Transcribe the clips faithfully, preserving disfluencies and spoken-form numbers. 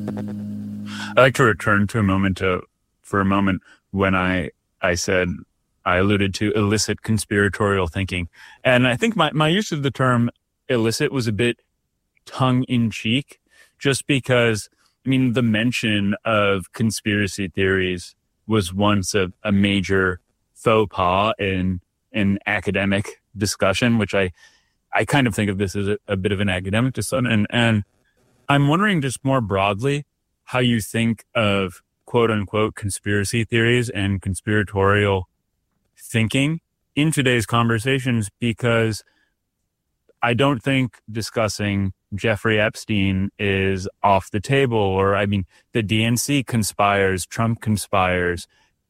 I'd like to return to a moment to, for a moment when I, I said, I alluded to illicit conspiratorial thinking. And I think my, my use of the term illicit was a bit tongue-in-cheek, just because, I mean, the mention of conspiracy theories was once a, a major faux pas in, in academic discussion, which I, I kind of think of this as a, a bit of an academic discussion. And, and I'm wondering just more broadly how you think of quote unquote conspiracy theories and conspiratorial thinking in today's conversations, because I don't think discussing Jeffrey Epstein is off the table, or I mean, the D N C conspires, Trump conspires.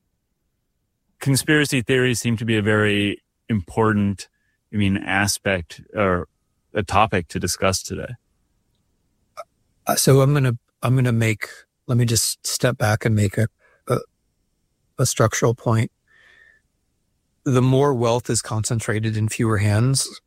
Conspiracy theories seem to be a very important, I mean, aspect or a topic to discuss today. Uh, so I'm going to, I'm going to make, let me just step back and make a, a, a structural point. The more wealth is concentrated in fewer hands,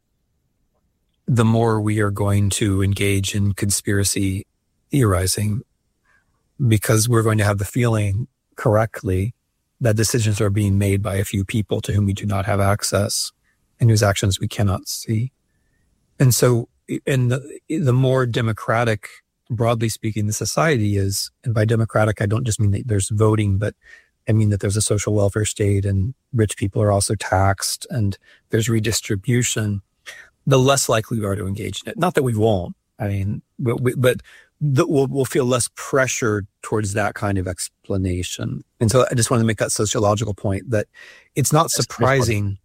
the more we are going to engage in conspiracy theorizing, because we're going to have the feeling correctly that decisions are being made by a few people to whom we do not have access and whose actions we cannot see. And so, and the, the more democratic, broadly speaking, the society is, and by democratic, I don't just mean that there's voting, but I mean that there's a social welfare state and rich people are also taxed and there's redistribution, the less likely we are to engage in it. Not that we won't, I mean, but, but the, we'll, we'll feel less pressure towards that kind of explanation. And so I just want to make that sociological point that it's not surprising,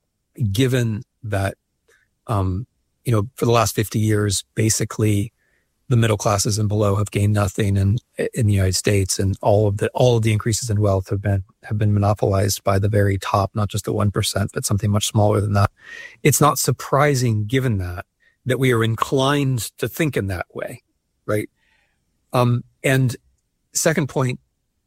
given that, um, you know, for the last fifty years, basically, the middle classes and below have gained nothing in in the United States, and all of the all of the increases in wealth have been have been monopolized by the very top, not just the one percent, but something much smaller than that. It's not surprising, given that, that we are inclined to think in that way, right? Um, and second point,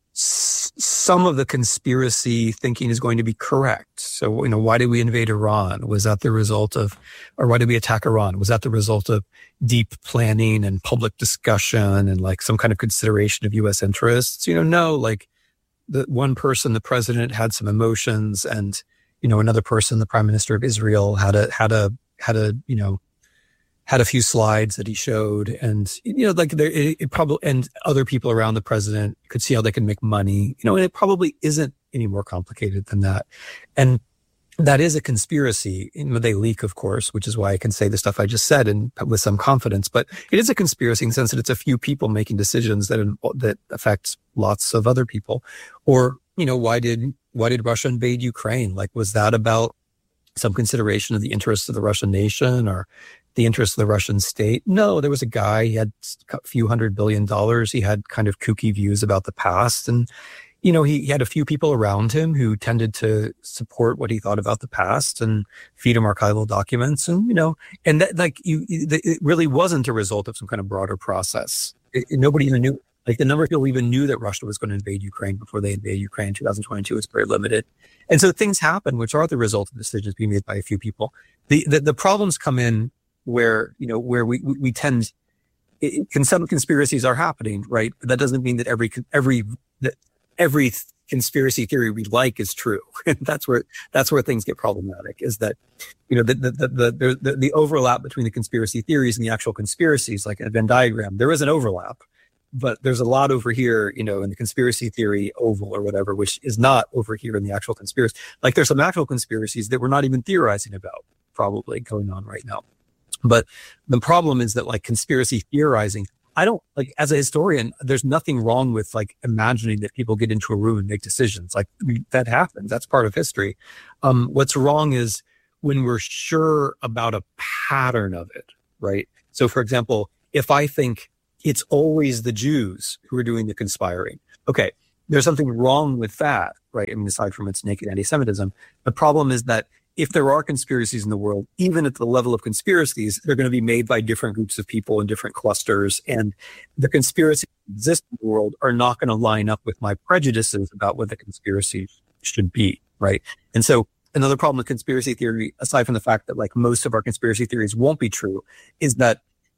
s- some of the conspiracy thinking is going to be correct. So, you know, why did we invade Iran? Was that the result of, or why did we attack Iran? Was that the result of deep planning and public discussion and like some kind of consideration of U S interests? You know, no, like the one person, the president, had some emotions, and, you know, another person, the prime minister of Israel, had a, had a, had a, you know, had a few slides that he showed, and, you know, like there, it, it probably, and other people around the president could see how they can make money, you know, and it probably isn't any more complicated than that. And that is a conspiracy. You know, they leak, of course, which is why I can say the stuff I just said and with some confidence, but it is a conspiracy in the sense that it's a few people making decisions that, that affect lots of other people. Or, you know, why did, why did Russia invade Ukraine? Like, was that about some consideration of the interests of the Russian nation or the interests of the Russian state? No, there was a guy, he had a few hundred billion dollars. He had kind of kooky views about the past. And, you know, he, he had a few people around him who tended to support what he thought about the past and feed him archival documents. And, you know, and that, like, you, it really wasn't a result of some kind of broader process. It, it, nobody even knew, like, the number of people even knew that Russia was going to invade Ukraine before they invaded Ukraine in two thousand twenty-two was very limited. And so things happen, which are the result of decisions being made by a few people. The, the, the problems come in where, you know, where we, we, we tend, it, some conspiracies are happening, right? But that doesn't mean that every, every, that every conspiracy theory we like is true. And that's where, that's where things get problematic, is that, you know, the, the, the, the, the, the overlap between the conspiracy theories and the actual conspiracies, like a Venn diagram, there is an overlap, but there's a lot over here, you know, in the conspiracy theory oval or whatever, which is not over here in the actual conspiracy. Like, there's some actual conspiracies that we're not even theorizing about probably going on right now. But the problem is that, like, conspiracy theorizing, I don't, like, as a historian, there's nothing wrong with, like, imagining that people get into a room and make decisions. Like, that happens. That's part of history. Um, what's wrong is when we're sure about a pattern of it, right? So, for example, if I think it's always the Jews who are doing the conspiring, okay, there's something wrong with that, right? I mean, aside from its naked anti-Semitism, the problem is that if there are conspiracies in the world, even at the level of conspiracies, they're going to be made by different groups of people in different clusters. And the conspiracies that exist in the world are not going to line up with my prejudices about what the conspiracy should be, right? And so another problem with conspiracy theory, aside from the fact that, like, most of our conspiracy theories won't be true, is that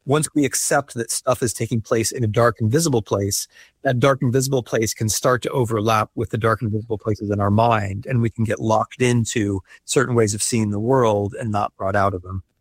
once we accept that stuff is taking place in a dark invisible place, that dark invisible place can start to overlap with the dark invisible places in our mind, and we can get locked into certain ways of seeing the world and not brought out of them.